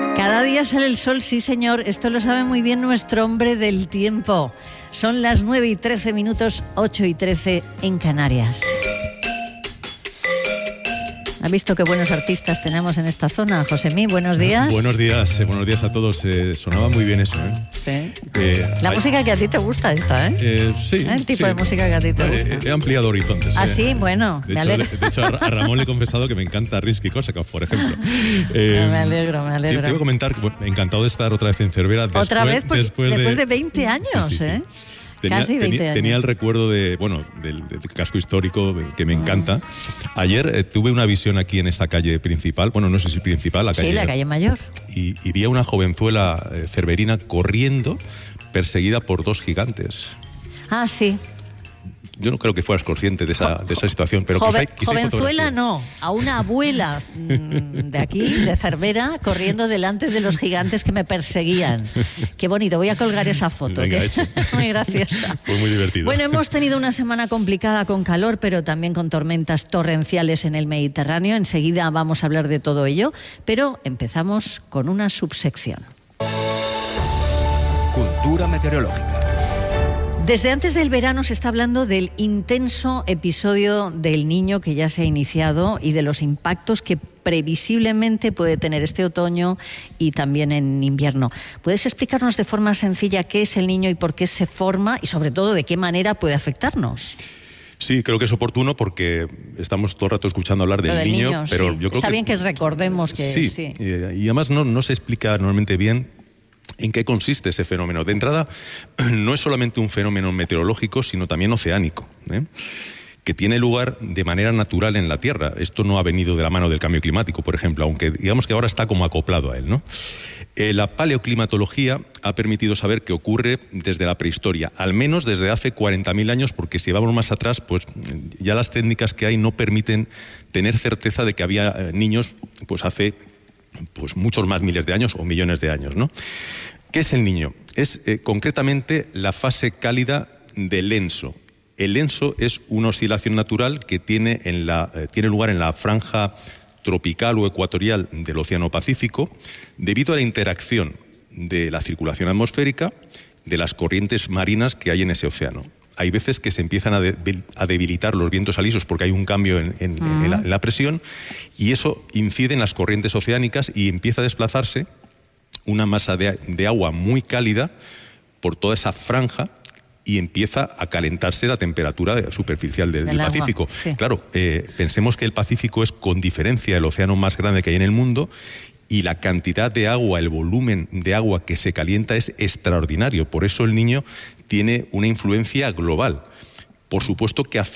Cada día sale el sol, sí señor, esto lo sabe muy bien nuestro hombre del tiempo. Son las 9:13, 8:13 en Canarias. ¿Has visto qué buenos artistas tenemos en esta zona? Josemí, buenos días. Buenos días a todos. Sonaba muy bien eso, ¿eh? Sí. La música que a ti te gusta esta, ¿eh? Sí. El tipo de música que a ti te gusta. He ampliado horizontes. Ah, sí, bueno. De hecho, a Ramón le he confesado que me encanta Rizky-Korsakov, por ejemplo. Me alegro. Te iba a comentar que encantado de estar otra vez en Cervera. Después de 20 años, sí. ¿eh? Casi 20 años. Tenía el recuerdo del casco histórico que me encanta. Ayer tuve una visión aquí en esta calle principal, bueno, no sé si principal, la calle Mayor. Y vi a una jovenzuela cerverina corriendo, perseguida por dos gigantes. Ah, sí. Yo no creo que fueras consciente de esa situación, pero jovenzuela no, a una abuela de aquí, de Cervera, corriendo delante de los gigantes que me perseguían. Qué bonito, voy a colgar esa foto. Venga, que es muy graciosa. Pues muy divertido. Bueno, hemos tenido una semana complicada con calor, pero también con tormentas torrenciales en el Mediterráneo. Enseguida vamos a hablar de todo ello, pero empezamos con una subsección. Cultura meteorológica. Desde antes del verano se está hablando del intenso episodio del Niño que ya se ha iniciado y de los impactos que previsiblemente puede tener este otoño y también en invierno. ¿Puedes explicarnos de forma sencilla qué es el Niño y por qué se forma y sobre todo de qué manera puede afectarnos? Sí, creo que es oportuno porque estamos todo el rato escuchando hablar del niño, pero sí. yo creo Está bien que recordemos que sí. Y además no se explica normalmente bien ¿en qué consiste ese fenómeno? De entrada, no es solamente un fenómeno meteorológico, sino también oceánico, que tiene lugar de manera natural en la Tierra. Esto no ha venido de la mano del cambio climático, por ejemplo, aunque digamos que ahora está como acoplado a él, ¿no? La paleoclimatología ha permitido saber que ocurre desde la prehistoria, al menos desde hace 40.000 años, porque si vamos más atrás, pues ya las técnicas que hay no permiten tener certeza de que había niños pues hace muchos más miles de años o millones de años, ¿no? ¿Qué es el Niño? Es concretamente la fase cálida del ENSO. El ENSO es una oscilación natural que tiene lugar en la franja tropical o ecuatorial del Océano Pacífico debido a la interacción de la circulación atmosférica de las corrientes marinas que hay en ese océano. Hay veces que se empiezan a debilitar los vientos alisos porque hay un cambio en la presión y eso incide en las corrientes oceánicas y empieza a desplazarse una masa de agua muy cálida por toda esa franja y empieza a calentarse la temperatura superficial del Pacífico. Sí. Claro, pensemos que el Pacífico es con diferencia el océano más grande que hay en el mundo y la cantidad de agua, el volumen de agua que se calienta es extraordinario. Por eso el Niño tiene una influencia global. Por supuesto que afecta